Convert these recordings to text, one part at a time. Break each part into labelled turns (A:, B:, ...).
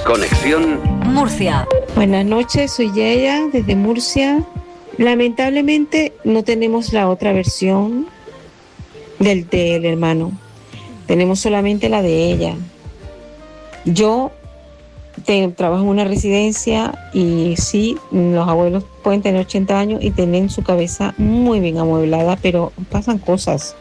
A: Conexión
B: Murcia.
C: Buenas noches, soy Yeya desde Murcia. Lamentablemente no tenemos la otra versión del hermano. Tenemos solamente la de ella. Yo trabajo en una residencia y sí, los abuelos pueden tener 80 años y tienen su cabeza muy bien amueblada, pero pasan cosas.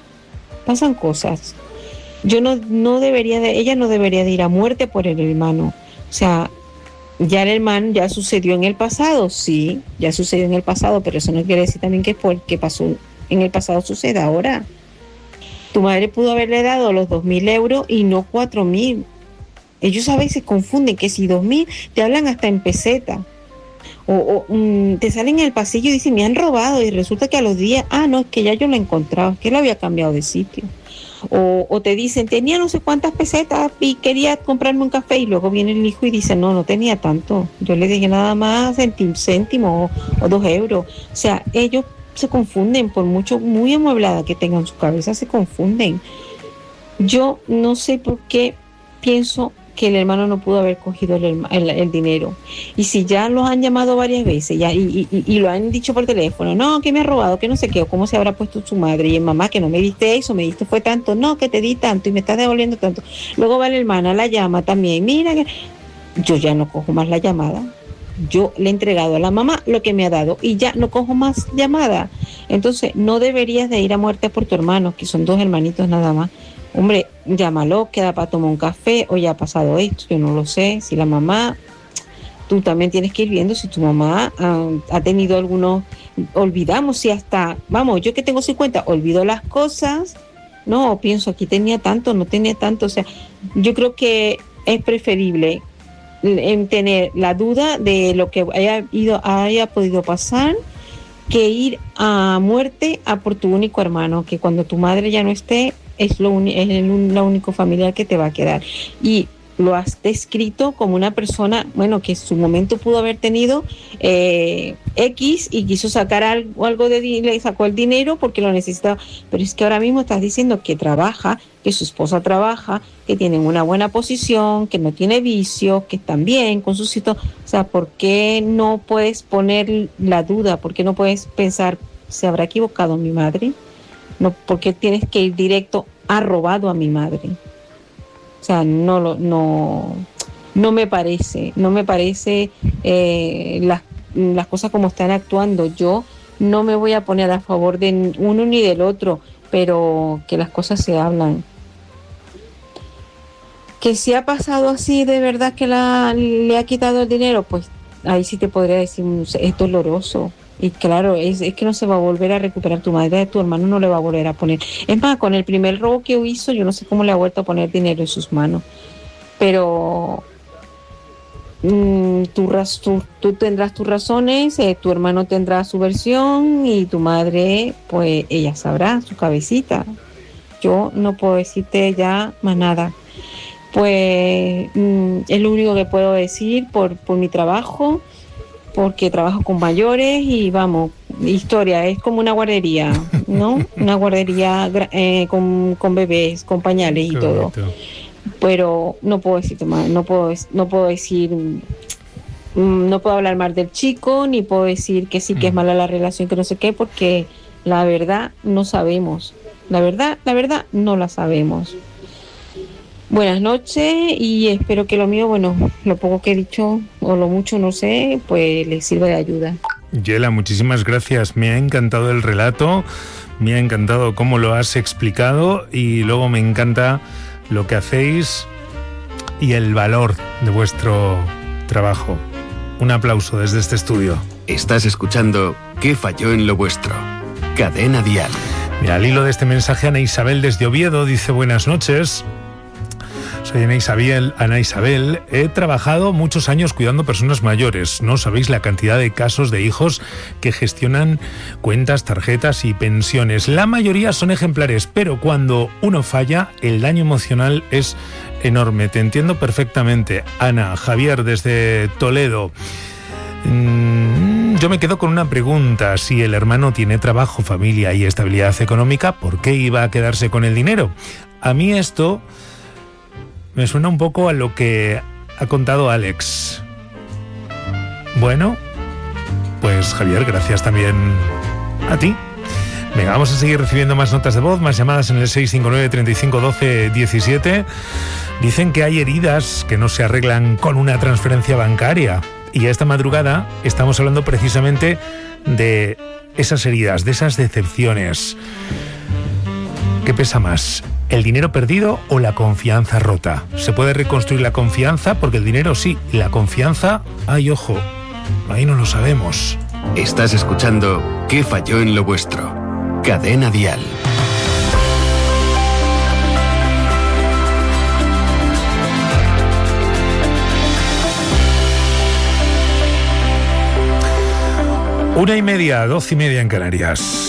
C: Ella no debería de ir a muerte por el hermano. O sea, ya el hermano ya sucedió en el pasado, sí, ya sucedió en el pasado, pero eso no quiere decir también que porque pasó en el pasado suceda ahora. Tu madre pudo haberle dado los 2.000 euros y no 4.000. Ellos a veces confunden que si 2.000 te hablan hasta en peseta. O te salen en el pasillo y dicen, me han robado, y resulta que a los días, no, es que ya yo lo he encontrado, es que lo había cambiado de sitio. O te dicen, tenía no sé cuántas pesetas y quería comprarme un café, y luego viene el hijo y dice, no tenía tanto, yo le dije nada más céntimo o 2 euros. O sea, ellos se confunden, por mucho, muy amueblada que tengan su cabeza, se confunden. Yo no sé por qué pienso que el hermano no pudo haber cogido el dinero. Y si ya los han llamado varias veces ya, y lo han dicho por teléfono, no, que me ha robado, que no sé qué, o cómo se habrá puesto su madre, y mamá, que no me diste eso, me diste fue tanto, no, que te di tanto y me estás devolviendo tanto. Luego va la hermana, la llama también, mira que yo ya no cojo más la llamada. Yo le he entregado a la mamá lo que me ha dado y ya no cojo más llamada. Entonces no deberías de ir a muerte por tu hermano, que son 2 hermanitos nada más. Hombre, llámalo, queda para tomar un café, o ya ha pasado esto, yo no lo sé. Si la mamá, tú también tienes que ir viendo si tu mamá ha tenido algunos, olvidamos si hasta, vamos, yo que tengo 50, olvido las cosas, no, pienso aquí tenía tanto, no tenía tanto. O sea, yo creo que es preferible tener la duda de lo que haya podido pasar, que ir a muerte a por tu único hermano, que cuando tu madre ya no esté, es la única familiar que te va a quedar. Y lo has descrito como una persona, bueno, que en su momento pudo haber tenido X y quiso sacar algo le sacó el dinero porque lo necesitaba. Pero es que ahora mismo estás diciendo que trabaja, que su esposa trabaja, que tienen una buena posición, que no tiene vicios, que están bien con sus hijos. O sea, ¿por qué no puedes poner la duda? ¿Por qué no puedes pensar, se habrá equivocado mi madre? No, ¿por qué tienes que ir directo, ha robado a mi madre? O sea, no me parece las cosas como están actuando. Yo no me voy a poner a favor de uno ni del otro, pero que las cosas se hablan. Que si ha pasado así de verdad que le ha quitado el dinero, pues ahí sí te podría decir, es doloroso. Y claro, es que no se va a volver a recuperar. Tu madre, tu hermano no le va a volver a poner. Es más, con el primer robo que hizo, yo no sé cómo le ha vuelto a poner dinero en sus manos. Pero tú tendrás tus razones, tu hermano tendrá su versión y tu madre, pues ella sabrá, su cabecita. Yo no puedo decirte ya más nada. Pues es lo único que puedo decir por mi trabajo, porque trabajo con mayores y vamos, historia, es como una guardería, ¿no? Una guardería con bebés, con pañales y todo. Pero no puedo decirte más, no puedo decir, no puedo hablar mal del chico, ni puedo decir que sí, que es mala la relación, que no sé qué, porque la verdad no sabemos. La verdad no la sabemos. Buenas noches y espero que lo mío, bueno, lo poco que he dicho o lo mucho, no sé, pues les sirva de ayuda.
D: Yela, muchísimas gracias. Me ha encantado el relato, me ha encantado cómo lo has explicado y luego me encanta lo que hacéis y el valor de vuestro trabajo. Un aplauso desde este estudio.
A: Estás escuchando ¿Qué falló en lo vuestro? Cadena Dial.
D: Mira, al hilo de este mensaje, Ana Isabel desde Oviedo dice: buenas noches. Soy Ana Isabel, he trabajado muchos años cuidando personas mayores. No sabéis la cantidad de casos de hijos que gestionan cuentas, tarjetas y pensiones. La mayoría son ejemplares, pero cuando uno falla, el daño emocional es enorme. Te entiendo perfectamente, Ana. Javier desde Toledo. Yo me quedo con una pregunta. Si el hermano tiene trabajo, familia y estabilidad económica, ¿por qué iba a quedarse con el dinero? A mí esto me suena un poco a lo que ha contado Alex. Bueno, pues Javier, gracias también a ti. Venga, vamos a seguir recibiendo más notas de voz, más llamadas en el 659 35 12 17. Dicen que hay heridas que no se arreglan con una transferencia bancaria. Y esta madrugada estamos hablando precisamente de esas heridas, de esas decepciones. ¿Qué pesa más? ¿El dinero perdido o la confianza rota? ¿Se puede reconstruir la confianza? Porque el dinero sí, y la confianza, ay, ojo, ahí no lo sabemos.
A: Estás escuchando ¿Qué falló en lo vuestro? Cadena Dial.
D: Una y media, 12:30 en Canarias.